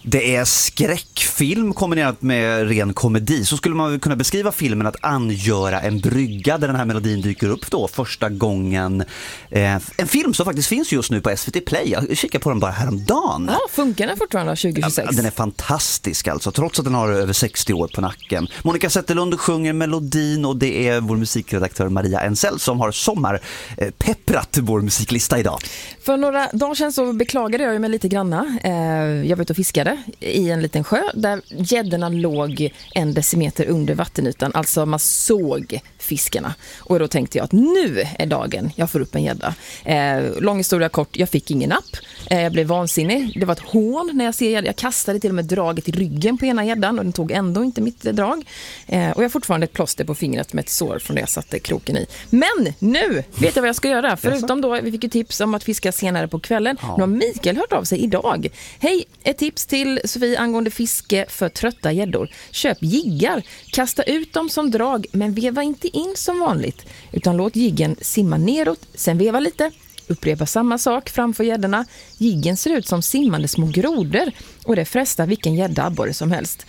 Det är skräckfilm kombinerat med ren komedi. Så skulle man kunna beskriva filmen att angöra en brygga där den här melodin dyker upp då första gången. En film som faktiskt finns just nu på SVT Play. Jag kikar på den bara häromdagen. Ja, funkar den fortfarande 2026? Ja, den är fantastisk alltså, trots att den har över 60 år på nacken. Monica Zetterlund sjunger melodin och det är vår musikredaktör Maria Ensel som har sommarpepprat vår musiklista idag. För några dagar sedan så beklagade jag mig lite granna. Jag var ute och fiskade i en liten sjö där gäddorna låg 1 decimeter under vattenytan. Alltså man såg fiskarna. Och då tänkte jag att nu är dagen jag får upp en gädda. Lång historia kort, jag fick ingen napp. Jag blev vansinnig. Det var ett hån när jag ser gädda. Jag kastade till och med draget i ryggen på ena gäddan och den tog ändå inte mitt drag. Och jag har fortfarande ett plåster på fingret med ett sår från det jag satte kroken i. Men nu vet jag vad jag ska göra. Förutom då, vi fick ju tips om att fiska senare på kvällen. Nu har Mikael hört av sig idag. Hej, ett tips till Sofie angående fiske för trötta gäddor. Köp jiggar. Kasta ut dem som drag, men veva inte in som vanligt. Utan låt jiggen simma neråt, sen veva lite. Upprepa samma sak framför gäddorna. Jiggen ser ut som simmande små grodor och det frestar vilken gädda-abborre som helst.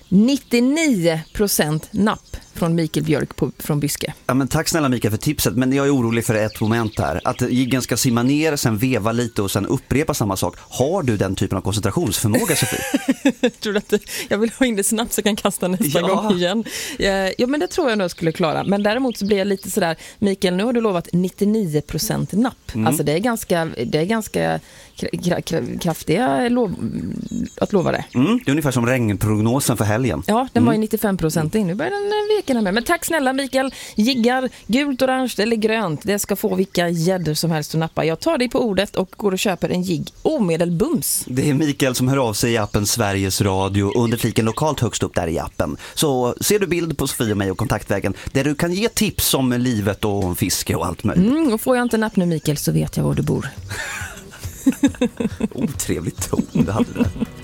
99% napp från Mikael Björk från Byske. Ja, men tack snälla Mikael för tipset, men jag är orolig för ett moment här. Att jiggen ska simma ner, sen veva lite och sen upprepa samma sak. Har du den typen av koncentrationsförmåga, Sofie? Tror du att jag vill ha in det snabbt så jag kan kasta nästa gång igen? Ja, men det tror jag nog skulle klara. Men däremot så blir jag lite sådär, Mikael, nu har du lovat 99% napp. Alltså det är ganska kraftiga att lova det. Det är ungefär som regnprognosen för helgen. Ja, den var ju 95% in. Nu börjar den veken här med. Men tack snälla Mikael. Jiggar, gult, orange eller grönt. Det ska få vilka gäddor som helst att nappa. Jag tar dig på ordet och går och köper en jigg omedelbums. Det är Mikael som hör av sig i appen Sveriges Radio under fliken lokalt högst upp där i appen. Så ser du bild på Sofie och mig och kontaktvägen där du kan ge tips om livet och om fiske och allt möjligt. Och får jag inte napp nu Mikael så vet jag var du bor. Otrevligt ton det hade det.